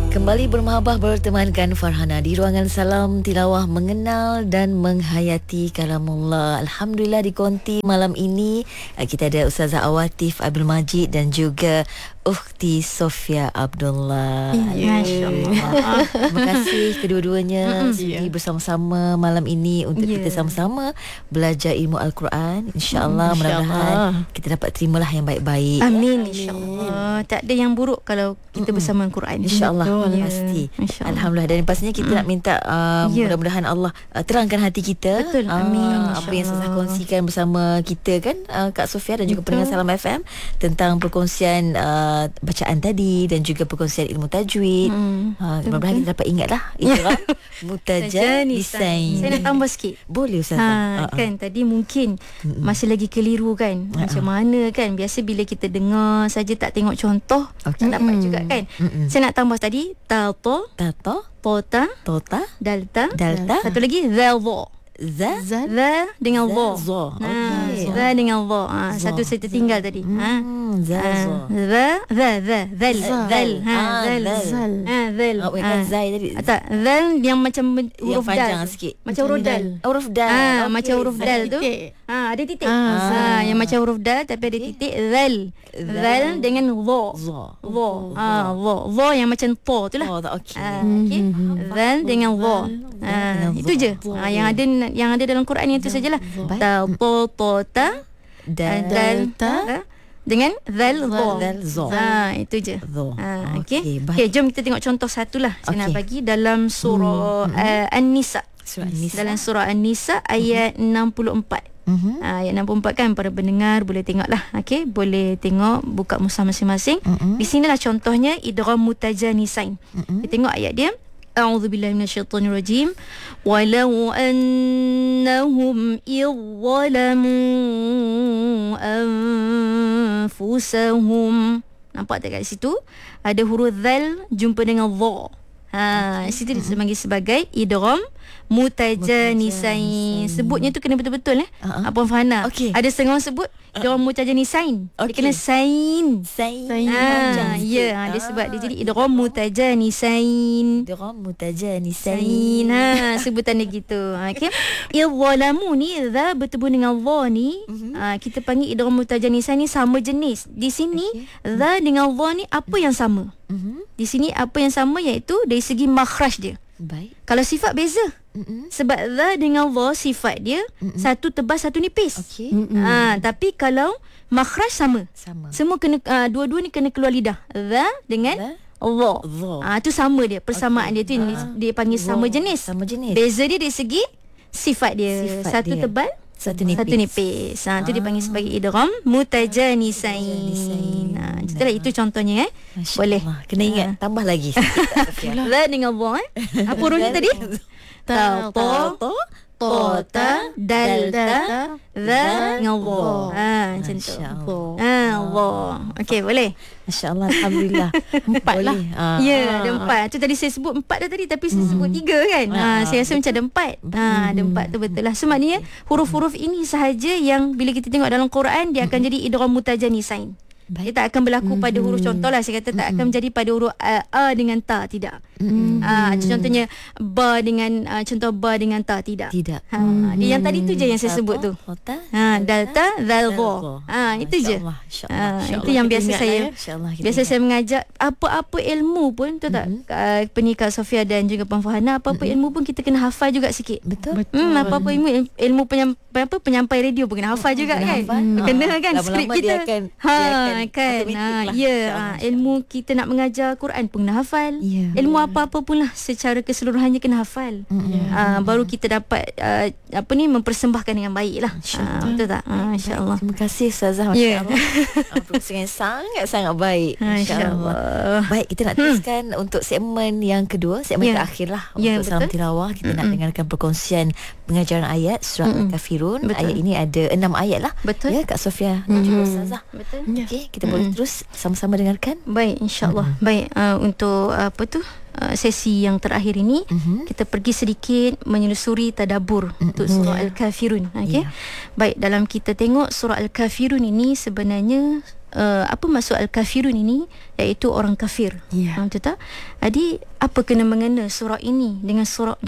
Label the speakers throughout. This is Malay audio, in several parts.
Speaker 1: Kembali bermahabah bertemankan Farhana di ruangan Salam Tilawah, mengenal dan menghayati kalamullah. Alhamdulillah di konti malam ini kita ada Ustazah Awatif Abdul Majid dan juga Ukhti Sofia Abdullah.
Speaker 2: Masya-Allah.
Speaker 1: Terima kasih kedua-duanya sudi bersama-sama malam ini untuk kita sama-sama belajar ilmu Al-Quran. InsyaAllah mudah-mudahan kita dapat terimalah yang baik-baik.
Speaker 2: Amin, insya-Allah. Tak ada yang buruk kalau kita bersama Al-Quran.
Speaker 1: InsyaAllah pasti. Alhamdulillah. Dan pastinya kita nak minta mudah-mudahan Allah terangkan hati kita.
Speaker 2: Betul. Amin.
Speaker 1: Apa yang saya kongsikan bersama kita kan, Kak Sofia dan juga pendengar Salam FM tentang perkongsian bacaan tadi dan juga perkongsian ilmu tajwid. Mudah-mudahan kita dapat ingatlah Idgham Mutajanisain.
Speaker 2: Saya nak tambah sikit.
Speaker 1: Boleh Ustazah.
Speaker 2: Kan tadi mungkin masih lagi keliru kan. Macam mana kan, biasa bila kita dengar saja tak tengok contoh, tak dapat juga kan. Saya nak tambah tadi tato, tota, dalta, satu lagi zalvo.
Speaker 1: Za
Speaker 2: dengan vo.
Speaker 1: Okey.
Speaker 2: Za dengan vo. Satu saya tertinggal tadi.
Speaker 1: Zal.
Speaker 2: Zal.
Speaker 1: Kan Zai tadi.
Speaker 2: Tak, zal yang macam huruf
Speaker 1: panjang
Speaker 2: dal
Speaker 1: sikit.
Speaker 2: macam huruf dal.
Speaker 1: Huruf dal.
Speaker 2: Macam huruf dal tu. Ada titik. Yang macam huruf dal tapi ada titik. Zal dengan vo. Vo yang macam po tu lah.
Speaker 1: Okey.
Speaker 2: Zal dengan vo. Itu je. Yang ada dalam Quran itu sajalah. Ta, po, ta, dalta dengan zal, vo. Itu je. Okey. Jom kita tengok contoh satu lah. Saya nak bagi dalam surah An-Nisa. Dalam surah An-Nisa ayat 64. Ayat 64 kan, para pendengar boleh tengok lah. Boleh tengok, buka mushaf masing-masing. Di sinilah contohnya idgham mutajanisain. Kita tengok ayat dia. A'udzubillahi minasyaitonirrajim. Walau annahum idzalamu anfusahum. Nampak tak kat situ? Ada huruf zal jumpa dengan dha. Situ dipanggil sebagai idgham mutajanisain. Sebutnya tu kena betul-betul Puan Farhana. Ada setengah orang sebut idgham mutajanisain. Dia kena sain. Dia sebab dia jadi idgham mutajanisain. Sebutan dia gitu. Idzalamu ni za bertemu dengan dha ni, kita panggil idgham mutajanisain ni sama jenis. Di sini za dengan dha ni apa yang sama? Di sini apa yang sama iaitu dari segi makhraj dia.
Speaker 1: Baik.
Speaker 2: Kalau sifat beza. Sebab za dengan dha sifat dia satu tebal satu nipis. Tapi kalau makhraj sama. Semua kena dua-dua ni kena keluar lidah. Za dengan dha. Itu sama dia, persamaan dia tu dia panggil sama jenis. Beza dia dari segi sifat dia. Satu tebal satu nipis. Itu dipanggil sebagai idgham mutajanisain. Itulah itu contohnya. Boleh.
Speaker 1: Kena ingat tambah lagi.
Speaker 2: La dengan dha. Apa hurufnya tadi? Ta, tota, dalta, za dengan dha. Macam tu. Dha. Okey, boleh.
Speaker 1: Masya-Allah, alhamdulillah.
Speaker 3: 4 lah.
Speaker 2: Ya, ada 4. Tu tadi saya sebut 4 dah tadi, tapi saya sebut 3 kan. Saya rasa macam ada 4. Ada 4 tu betul lah. So maknanya huruf-huruf ini sahaja yang bila kita tengok dalam Quran dia akan jadi idgham mutajanisain. Dia tak akan berlaku pada huruf, contohlah saya kata tak akan menjadi pada huruf a dengan ta, tidak. Contohnya ba dengan contoh ba dengan ta, tidak. Dia yang tadi tu je yang saya sebut tu. Dalta, zal, dha. Itu je. Itu yang biasa saya saya mengajar apa-apa ilmu pun tu tak. Penikah Sofia dan juga Puan Farhana, apa-apa ilmu pun kita kena hafal juga sikit.
Speaker 1: Betul.
Speaker 2: Apa-apa ilmu penyampai radio pun kena hafal juga kan. Kena kan skrip kita. Ilmu kita nak mengajar Quran pun kena hafal. Ilmu apa-apa pun lah secara keseluruhannya kena hafal. Baru kita dapat mempersembahkan dengan baik lah. Betul tak? InsyaAllah.
Speaker 1: Terima kasih Ustazah. Masya-Allah. Perkongsian sangat-sangat baik. InsyaAllah. Baik, kita nak teruskan untuk segmen yang kedua, segmen terakhir lah untuk Salam Tilawah. Kita nak dengarkan perkongsian pengajaran ayat surah Al-Kafirun. Ayat ini ada 6 ayat lah.
Speaker 2: Betul.
Speaker 1: Ya, Kak Sofia dan juga Ustazah.
Speaker 2: Betul.
Speaker 1: Okey, kita boleh terus sama-sama dengarkan.
Speaker 2: Baik, insya-Allah. Baik, untuk sesi yang terakhir ini kita pergi sedikit menyelusuri tadabbur untuk surah Al-Kafirun. Baik, dalam kita tengok surah Al-Kafirun ini sebenarnya apa maksud al-kafirun ini, iaitu orang kafir. Betul tak? Jadi apa kena mengena surah ini dengan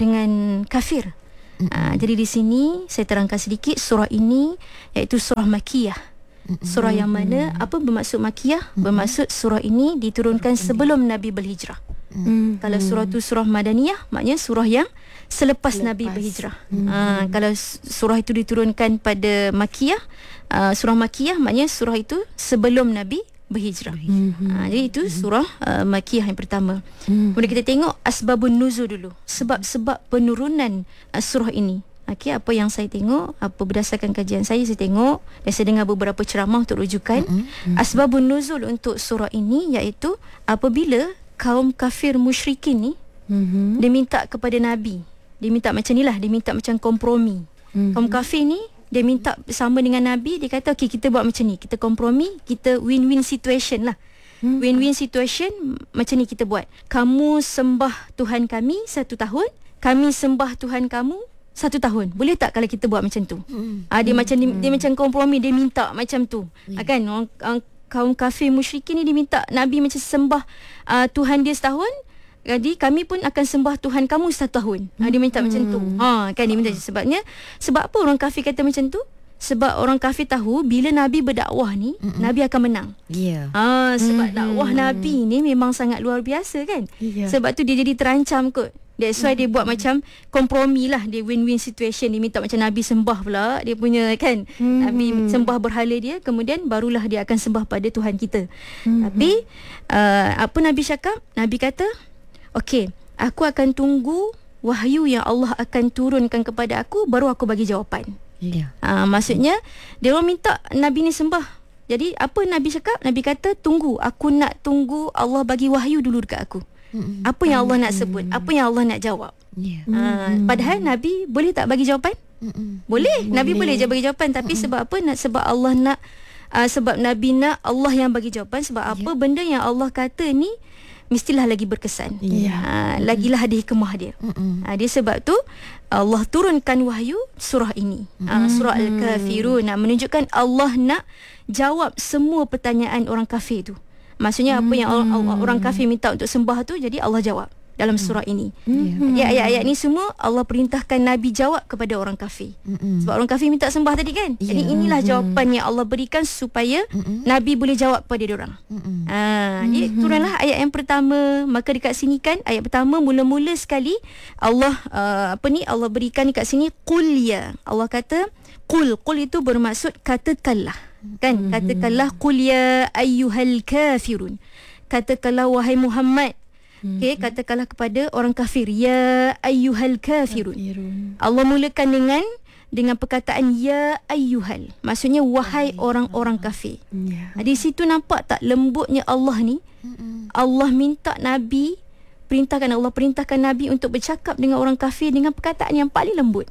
Speaker 2: kafir? Jadi di sini saya terangkan sedikit, surah ini iaitu surah Makiyah. Surah yang mana, apa bermaksud Makiyah? Bermaksud surah ini diturunkan sebelum Nabi berhijrah. Kalau surah tu surah Madaniyah, maknanya surah yang selepas Nabi berhijrah. Kalau surah itu diturunkan pada Makiyah, surah Makiyah maknanya surah itu sebelum Nabi berhijrah. Jadi itu surah Makiyah yang pertama. Kemudian kita tengok asbabun nuzul dulu, sebab-sebab penurunan surah ini. Okey, apa yang saya tengok, apa berdasarkan kajian saya tengok dan saya dengar beberapa ceramah untuk rujukan. Asbabun nuzul untuk surah ini iaitu apabila kaum kafir musyrikin ni dia minta kepada Nabi, dia minta macam ni lah, dia minta macam kompromi. Kaum kafir ni dia minta bersama dengan Nabi, dia kata okey, kita buat macam ni, kita kompromi, kita win-win situation lah. Win-win situation macam ni kita buat. Kamu sembah Tuhan kami 1 tahun, kami sembah Tuhan kamu 1 tahun. Boleh tak kalau kita buat macam tu? Dia macam kompromi, dia minta macam tu. Kan kaum kafir musyrikin ni dia minta Nabi macam sembah Tuhan dia setahun, jadi kami pun akan sembah Tuhan kamu 1 tahun. Dia minta macam tu. Kan dia minta. Sebab apa orang kafir kata macam tu? Sebab orang kafir tahu bila Nabi berdakwah ni, Nabi akan menang. Sebab dakwah Nabi ni memang sangat luar biasa kan. Sebab tu dia jadi terancam kot. That's why dia buat macam kompromi lah. Dia win-win situation. Dia minta macam Nabi sembah pula dia punya kan. Nabi sembah berhala dia, kemudian barulah dia akan sembah pada Tuhan kita. Tapi apa Nabi cakap? Nabi kata, okey, aku akan tunggu wahyu yang Allah akan turunkan kepada aku, baru aku bagi jawapan. Maksudnya dia orang minta Nabi ni sembah. Jadi apa Nabi cakap? Nabi kata, tunggu, aku nak tunggu Allah bagi wahyu dulu dekat aku. Apa yang Allah nak sebut, apa yang Allah nak jawab. Padahal Nabi boleh tak bagi jawapan? Boleh. Nabi boleh je bagi jawapan. Tapi sebab apa? Sebab Allah nak, sebab Nabi nak Allah yang bagi jawapan. Sebab apa? Benda yang Allah kata ni mestilah lagi berkesan. Lagilah ada hikmah dia. Dia sebab tu Allah turunkan wahyu surah ini, surah Al-Kafirun, menunjukkan Allah nak jawab semua pertanyaan orang kafir tu. Maksudnya apa yang orang kafir minta untuk sembah tu, jadi Allah jawab dalam surah ini. Ayat-ayat ni semua Allah perintahkan Nabi jawab kepada orang kafir. Sebab orang kafir minta sembah tadi kan. Jadi inilah jawapan yang Allah berikan supaya Nabi boleh jawab pada diorang. Jadi turunlah ayat yang pertama. Maka dekat sini kan, ayat pertama mula-mula sekali Allah Allah berikan dekat sini qul ya. Allah kata qul itu bermaksud katakanlah. Kan, katakanlah qul ya ayyuhal kafirun. Katakanlah wahai Muhammad. Okey, katakanlah kepada orang kafir, ya ayyuhal kafirun. Allah mulakan dengan perkataan ya ayyuhal. Maksudnya wahai orang-orang kafir. Di situ nampak tak lembutnya Allah ni? Allah minta Nabi, Allah perintahkan Nabi untuk bercakap dengan orang kafir dengan perkataan yang paling lembut.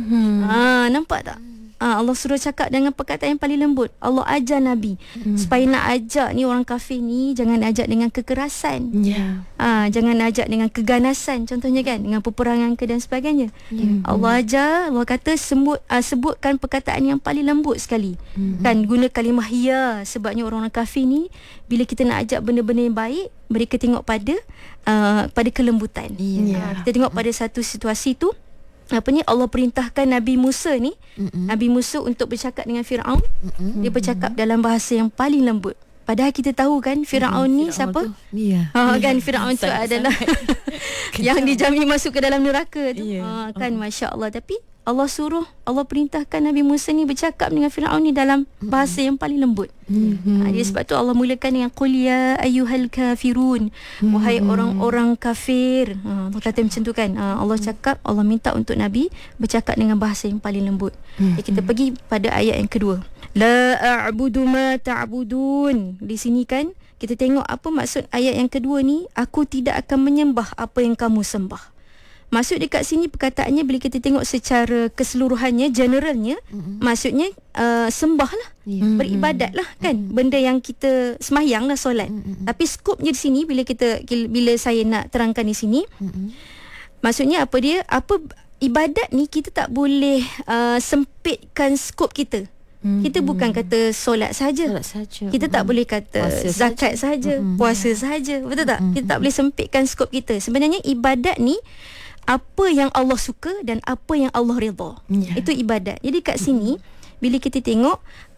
Speaker 2: Nampak tak? Allah suruh cakap dengan perkataan yang paling lembut. Allah ajar Nabi supaya nak ajak ni orang kafir ni jangan ajak dengan kekerasan. Jangan ajak dengan keganasan, contohnya kan, dengan peperangan ke dan sebagainya. Allah ajar, Allah kata sebutkan perkataan yang paling lembut sekali. Kan, guna kalimah ya. Sebabnya orang-orang kafir ni bila kita nak ajak benda-benda yang baik, mereka tengok pada kelembutan. Kita tengok pada satu situasi tu, Allah perintahkan Nabi Musa ni, Nabi Musa untuk bercakap dengan Firaun. Dia bercakap dalam bahasa yang paling lembut. Padahal kita tahu kan Firaun ni siapa? Kan Firaun tu adalah yang dijamin masuk ke dalam neraka tu. Kan, masya-Allah. Tapi Allah perintahkan Nabi Musa ni bercakap dengan Firaun ni dalam bahasa yang paling lembut. Dia sebab tu Allah mulakan dengan qul ya ayyuhal kafirun, wahai orang-orang kafir. Allah kata macam tu kan. Allah cakap, Allah minta untuk Nabi bercakap dengan bahasa yang paling lembut. Kita pergi pada ayat yang kedua. La a'budu ma ta'budun. Di sini kan kita tengok apa maksud ayat yang kedua ni, aku tidak akan menyembah apa yang kamu sembah. Maksud dekat sini perkataannya bila kita tengok secara keseluruhannya, generalnya, maksudnya sembah lah, beribadat lah kan, benda yang kita sembahyang lah, solat. Tapi skopnya di sini bila saya nak terangkan di sini, maksudnya apa ibadat ni kita tak boleh sempitkan skop kita. Kita bukan kata solat saja. Kita tak boleh kata zakat saja, puasa saja. Betul tak? Kita tak boleh sempitkan skop kita. Sebenarnya ibadat ni apa yang Allah suka dan apa yang Allah redha. Itu ibadat. Jadi kat sini bila kita tengok